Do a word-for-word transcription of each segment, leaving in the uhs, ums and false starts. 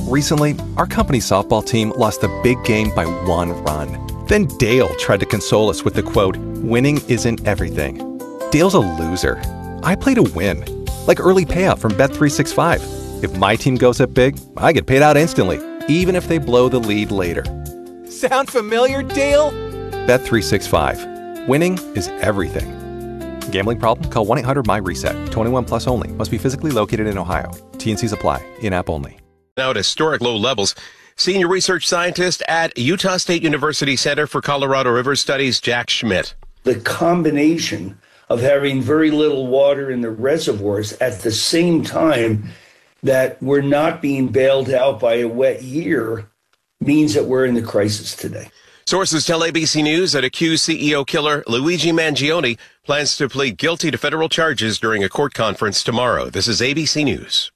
Recently, our company softball team lost a big game by one run. Then Dale tried to console us with the quote, "Winning isn't everything." Dale's a loser. I play to win, like early payout from Bet three sixty-five. If my team goes up big, I get paid out instantly, even if they blow the lead later. Sound familiar, Dale? Bet three sixty-five. Winning is everything. Gambling problem? Call one eight hundred M Y RESET. twenty-one plus only. Must be physically located in Ohio. T and Cs apply. In-app only. Now at historic low levels. Senior research scientist at Utah State University Center for Colorado River Studies, Jack Schmidt. The combination of having very little water in the reservoirs at the same time that we're not being bailed out by a wet year means that we're in the crisis today. Sources tell A B C News that accused C E O killer Luigi Mangione plans to plead guilty to federal charges during a court conference tomorrow. This is A B C News.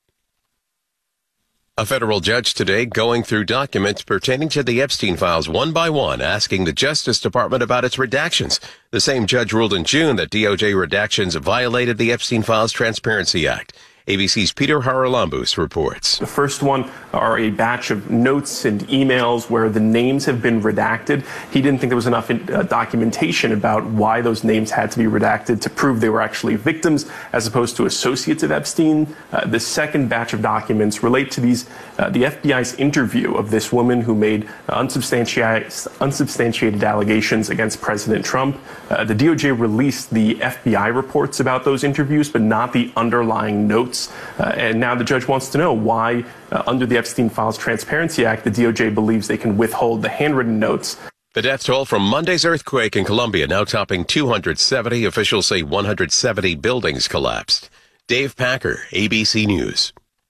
A federal judge today going through documents pertaining to the Epstein files one by one, asking the Justice Department about its redactions. The same judge ruled in June that D O J redactions violated the Epstein Files Transparency Act. A B C's Peter Haralambous reports. The first one are a batch of notes and emails where the names have been redacted. He didn't think there was enough uh, documentation about why those names had to be redacted to prove they were actually victims as opposed to associates of Epstein. Uh, the second batch of documents relate to these uh, the F B I's interview of this woman who made uh, unsubstantiated, unsubstantiated allegations against President Trump. Uh, the D O J released the F B I reports about those interviews, but not the underlying notes. Uh, and now the judge wants to know why, uh, under the Epstein Files Transparency Act, the D O J believes they can withhold the handwritten notes. The death toll from Monday's earthquake in Colombia now topping two hundred seventy. Officials say one hundred seventy buildings collapsed. Dave Packer, A B C News.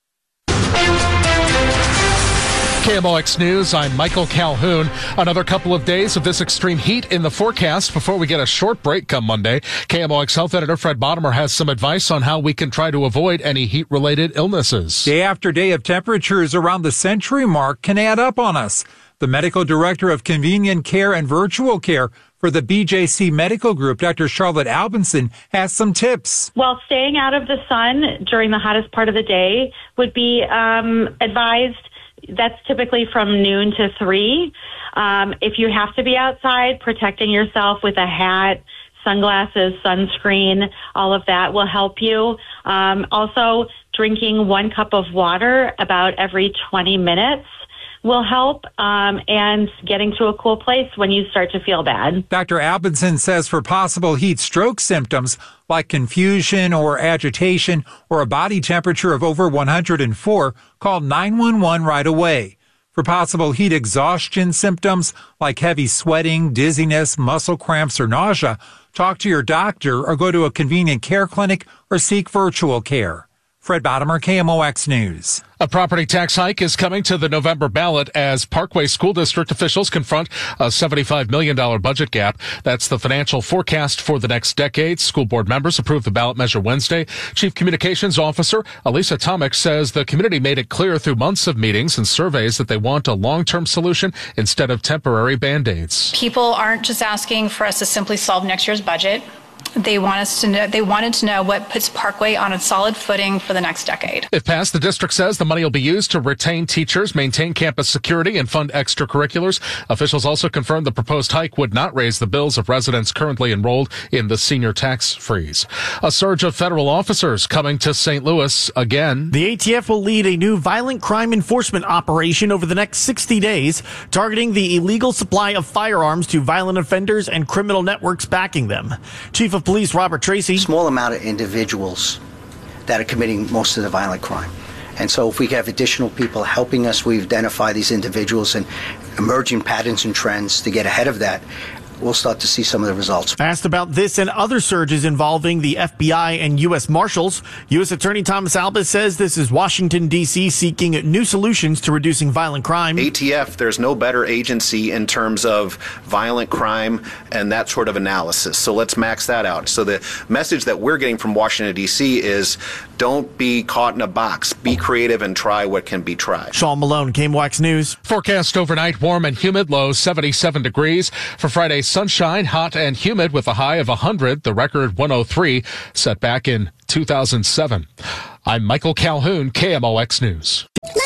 K M O X News, I'm Michael Calhoun. Another couple of days of this extreme heat in the forecast before we get a short break come Monday. K M O X health editor Fred Bottomer has some advice on how we can try to avoid any heat-related illnesses. Day after day of temperatures around the century mark can add up on us. The medical director of convenient care and virtual care for the B J C Medical Group, Doctor Charlotte Albinson, has some tips. Well, staying out of the sun during the hottest part of the day would be um, advised. That's typically from noon to three. Um, if you have to be outside, protecting yourself with a hat, sunglasses, sunscreen, all of that will help you. Um, also, drinking one cup of water about every twenty minutes will help, um, and getting to a cool place when you start to feel bad. Doctor Albinson says for possible heat stroke symptoms like confusion or agitation or a body temperature of over one hundred four, call nine one one right away. For possible heat exhaustion symptoms like heavy sweating, dizziness, muscle cramps, or nausea, talk to your doctor or go to a convenient care clinic or seek virtual care. Fred Bottomer, K M O X News. A property tax hike is coming to the November ballot as Parkway School District officials confront a seventy-five million dollars budget gap. That's the financial forecast for the next decade. School board members approved the ballot measure Wednesday. Chief Communications Officer Elisa Tomic says the community made it clear through months of meetings and surveys that they want a long-term solution instead of temporary Band-Aids. People aren't just asking for us to simply solve next year's budget. They want us to know, they wanted to know what puts Parkway on a solid footing for the next decade. If passed, the district says the money will be used to retain teachers, maintain campus security, and fund extracurriculars. Officials also confirmed the proposed hike would not raise the bills of residents currently enrolled in the senior tax freeze. A surge of federal officers coming to Saint Louis again. The A T F will lead a new violent crime enforcement operation over the next sixty days, targeting the illegal supply of firearms to violent offenders and criminal networks backing them. Chief of Police Robert Tracy. Small amount of individuals that are committing most of the violent crime. And so if we have additional people helping us, we identify these individuals and emerging patterns and trends to get ahead of that, we'll start to see some of the results. Asked about this and other surges involving the F B I and U S Marshals, U S Attorney Thomas Albus says this is Washington, D C seeking new solutions to reducing violent crime. A T F, there's no better agency in terms of violent crime and that sort of analysis. So let's max that out. So the message that we're getting from Washington, D C is don't be caught in a box. Be creative and try what can be tried. Sean Malone, K M O X News. Forecast overnight warm and humid, low seventy-seven degrees. For Friday, sunshine, hot and humid with a high of one hundred, the record one oh three, set back in two thousand seven. I'm Michael Calhoun, K M O X News.